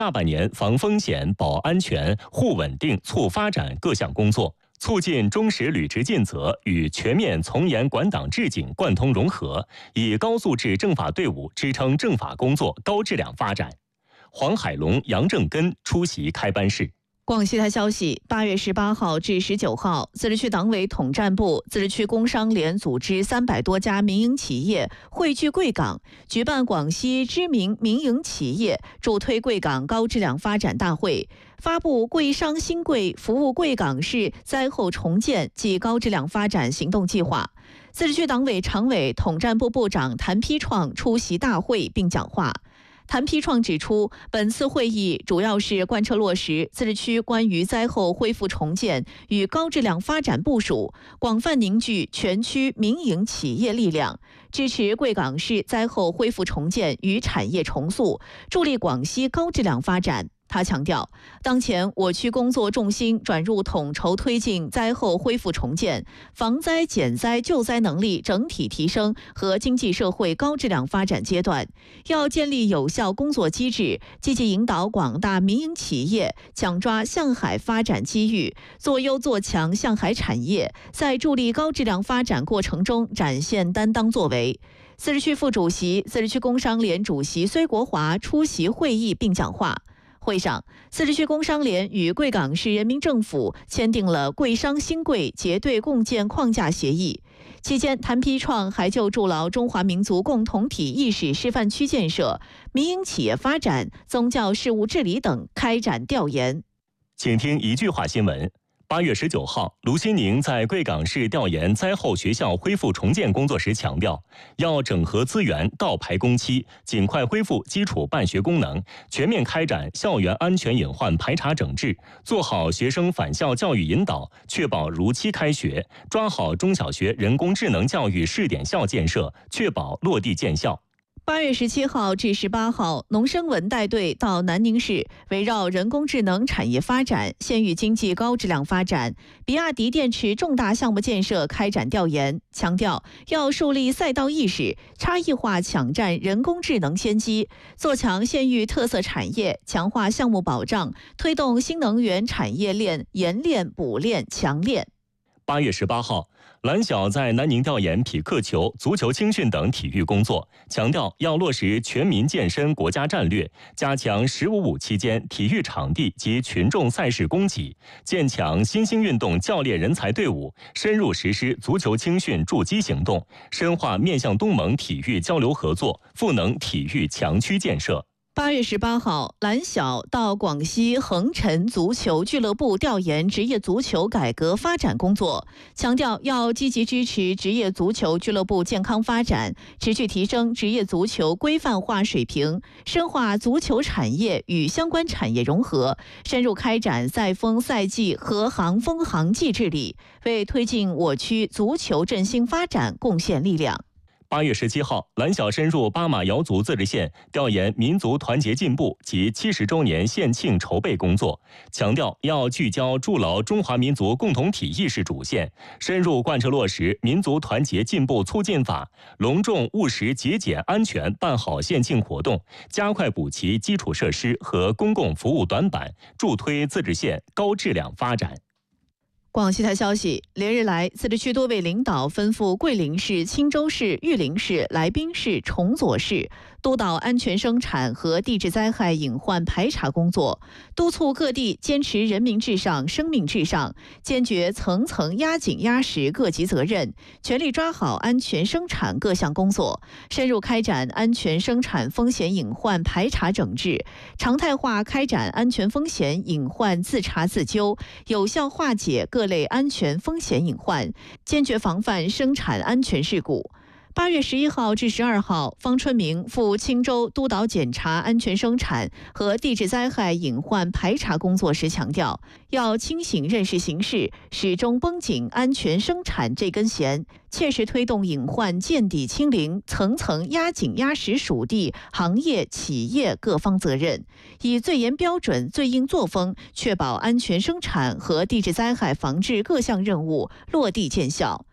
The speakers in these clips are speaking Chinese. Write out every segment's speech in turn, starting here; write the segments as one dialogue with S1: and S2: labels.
S1: 大半年防风险、保安全、护稳定、促发展各项工作，促进忠实履职尽责与全面从严管党治警贯通融合，以高素质政法队伍支撑政法工作高质量发展。黄海龙、杨正根出席开班式。
S2: 广西台消息，8月18号至19号，自治区党委统战部、自治区工商联组织300多家民营企业汇聚贵港，举办广西知名民营企业助推贵港高质量发展大会，发布贵商新贵服务贵港市灾后重建及高质量发展行动计划。自治区党委常委、统战部部长谭丕创出席大会并讲话。谭丕创指出，本次会议主要是贯彻落实自治区关于灾后恢复重建与高质量发展部署，广泛凝聚全区民营企业力量，支持贵港市灾后恢复重建与产业重塑，助力广西高质量发展。他强调，当前我区工作重心转入统筹推进灾后恢复重建、防灾减灾救灾能力整体提升和经济社会高质量发展阶段，要建立有效工作机制，积极引导广大民营企业抢抓向海发展机遇，做优做强向海产业，在助力高质量发展过程中展现担当作为。自治区副主席、自治区工商联主席崔国华出席会议并讲话。会上，自治区工商联与贵港市人民政府签订了贵商新贵结对共建框架协议。期间，谭丕创还就筑牢中华民族共同体意识示范区建设、民营企业发展、宗教事务治理等开展调研。
S1: 请听一句话新闻。8月19号，卢新宁在贵港市调研灾后学校恢复重建工作时强调，要整合资源，倒排工期，尽快恢复基础办学功能，全面开展校园安全隐患排查整治，做好学生返校教育引导，确保如期开学，抓好中小学人工智能教育试点校建设，确保落地见效。
S2: 8月17号至18号，农生文带队到南宁市，围绕人工智能产业发展、县域经济高质量发展、比亚迪电池重大项目建设开展调研，强调要树立赛道意识，差异化抢占人工智能先机，做强县域特色产业，强化项目保障，推动新能源产业链研炼、补炼、强炼。
S1: 8月18号，蓝晓在南宁调研匹克球、足球青训等体育工作，强调要落实全民健身国家战略，加强“15+5”期间体育场地及群众赛事供给，建强新兴运动教练人才队伍，深入实施足球青训筑基行动，深化面向东盟体育交流合作，赋能体育强区建设。
S2: 8月18号，蓝晓到广西恒辰足球俱乐部调研职业足球改革发展工作，强调要积极支持职业足球俱乐部健康发展，持续提升职业足球规范化水平，深化足球产业与相关产业融合，深入开展赛风赛季和行风行纪治理，为推进我区足球振兴发展贡献力量。
S1: 8月17号，蓝晓深入巴马瑶族自治县调研民族团结进步及70周年县庆筹备工作，强调要聚焦筑牢中华民族共同体意识主线，深入贯彻落实民族团结进步促进法，隆重务实节俭安全办好县庆活动，加快补齐基础设施和公共服务短板，助推自治县高质量发展。
S2: 广西台消息，连日来，自治区多位领导吩咐桂林市、钦州市、玉林市、来宾市、崇左市督导安全生产和地质灾害隐患排查工作，督促各地坚持人民至上、生命至上，坚决层层压紧压实各级责任，全力抓好安全生产各项工作，深入开展安全生产风险隐患排查整治，常态化开展安全风险隐患自查自纠，有效化解各类安全风险隐患，坚决防范生产安全事故。8月11号至12号，方春明赴钦州督导检查安全生产和地质灾害隐患排查工作时强调，要清醒认识形势，始终绷紧安全生产这根弦，切实推动隐患见底清零，层层压紧压实属地、行业、企业各方责任，以最严标准、最硬作风，确保安全生产和地质灾害防治各项任务落地见效。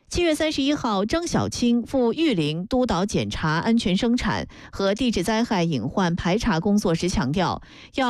S2: 7月31号，张晓清赴玉林督导检查安全生产和地质灾害隐患排查工作时强调，要